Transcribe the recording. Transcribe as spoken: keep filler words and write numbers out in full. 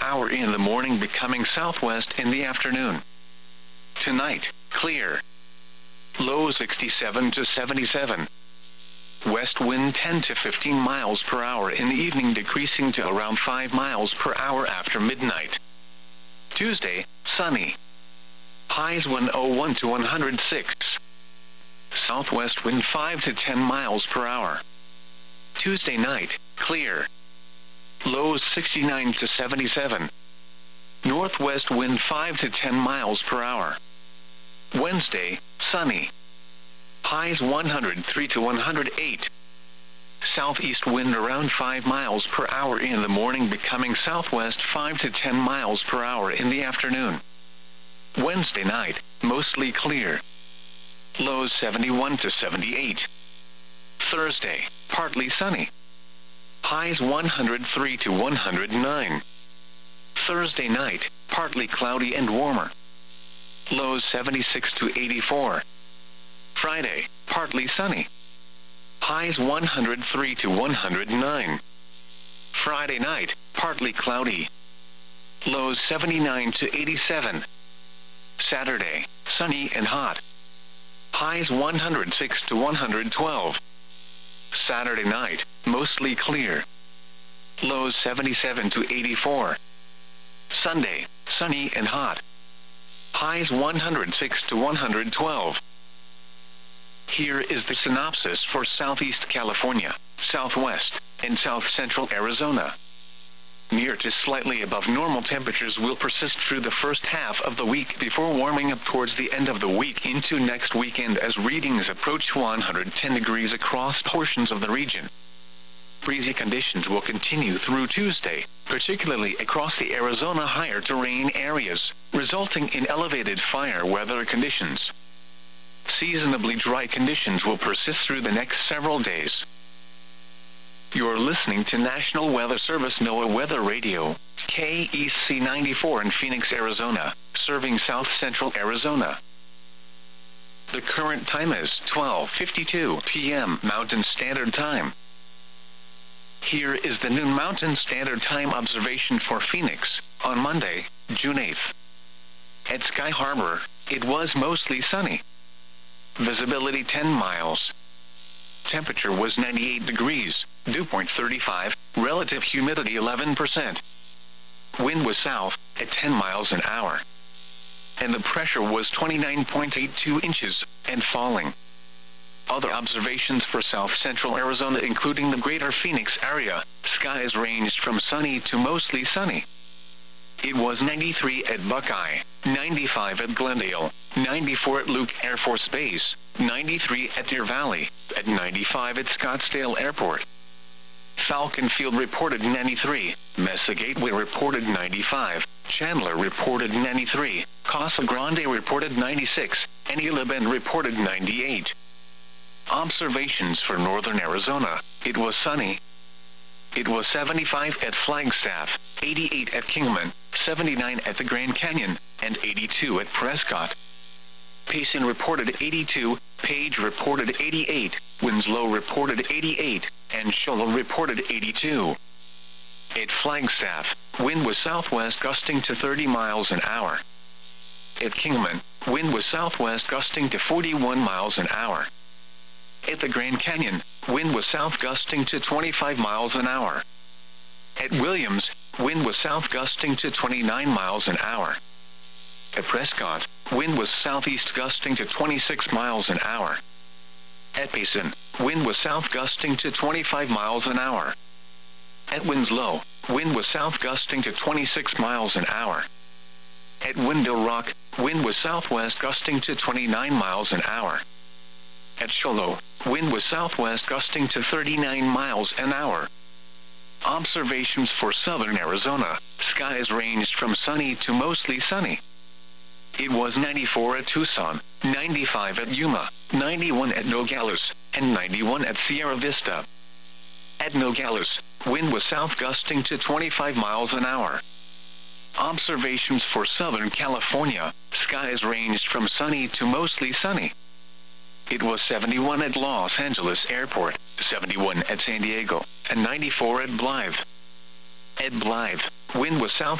hour in the morning, becoming southwest in the afternoon. Tonight, clear. Low sixty-seven to seventy-seven. West wind ten to fifteen miles per hour in the evening, decreasing to around five miles per hour after midnight. Tuesday, sunny. Highs one oh one to one hundred six. Southwest wind five to ten miles per hour. Tuesday night, clear. Lows sixty-nine to seventy-seven. Northwest wind five to ten miles per hour. Wednesday, sunny. Highs one hundred three to one hundred eight. Southeast wind around five miles per hour in the morning, becoming southwest five to ten miles per hour in the afternoon. Wednesday night, mostly clear. Lows seventy-one to seventy-eight. Thursday, partly sunny. Highs one hundred three to one hundred nine. Thursday night, partly cloudy and warmer. Lows seventy-six to eighty-four. Friday, partly sunny. Highs one hundred three to one hundred nine. Friday night, partly cloudy. Lows seventy-nine to eighty-seven. Saturday, sunny and hot. Highs one hundred six to one hundred twelve. Saturday night, mostly clear. Lows seventy-seven to eighty-four. Sunday, sunny and hot. Highs one hundred six to one hundred twelve. Here is the synopsis for Southeast California, Southwest, and South Central Arizona. Near to slightly above normal temperatures will persist through the first half of the week before warming up towards the end of the week into next weekend as readings approach one hundred ten degrees across portions of the region. Breezy conditions will continue through Tuesday, particularly across the Arizona higher terrain areas, resulting in elevated fire weather conditions. Seasonably dry conditions will persist through the next several days. You're listening to National Weather Service NOAA Weather Radio, K E C ninety-four in Phoenix, Arizona, serving South Central Arizona. The current time is twelve fifty-two p m Mountain Standard Time. Here is the noon Mountain Standard Time observation for Phoenix, on Monday, June eighth. At Sky Harbor, it was mostly sunny. Visibility ten miles. Temperature was ninety-eight degrees, dew point thirty-five, relative humidity eleven percent. Wind was south, at ten miles an hour. And the pressure was twenty-nine point eight two inches, and falling. Other observations for South Central Arizona, including the greater Phoenix area, skies ranged from sunny to mostly sunny. It was ninety-three at Buckeye, ninety-five at Glendale, ninety-four at Luke Air Force Base, ninety-three at Deer Valley, at ninety-five at Scottsdale Airport. Falcon Field reported ninety-three, Mesa Gateway reported ninety-five, Chandler reported ninety-three, Casa Grande reported ninety-six, and Isla Bend reported ninety-eight. Observations for northern Arizona, it was sunny. It was seventy-five at Flagstaff, eighty-eight at Kingman, seventy-nine at the Grand Canyon, and eighty-two at Prescott. Payson reported eighty-two, Page reported eighty-eight, Winslow reported eighty-eight, and Show Low reported eighty-two. At Flagstaff, wind was southwest gusting to thirty miles an hour. At Kingman, wind was southwest gusting to forty-one miles an hour. At the Grand Canyon, wind was south gusting to twenty-five miles an hour. At Williams, wind was south gusting to twenty-nine miles an hour. At Prescott, wind was southeast gusting to twenty-six miles an hour. At Payson, wind was south gusting to twenty-five miles an hour. At Winslow, wind was south gusting to twenty-six miles an hour. At Window Rock, wind was southwest gusting to twenty-nine miles an hour. At Show Low, wind was southwest gusting to thirty-nine miles an hour. Observations for southern Arizona, skies ranged from sunny to mostly sunny. It was ninety-four at Tucson, ninety-five at Yuma, ninety-one at Nogales, and ninety-one at Sierra Vista. At Nogales, wind was south gusting to twenty-five miles an hour. Observations for Southern California, skies ranged from sunny to mostly sunny. It was seventy-one at Los Angeles Airport, seventy-one at San Diego, and ninety-four at Blythe. At Blythe, wind was south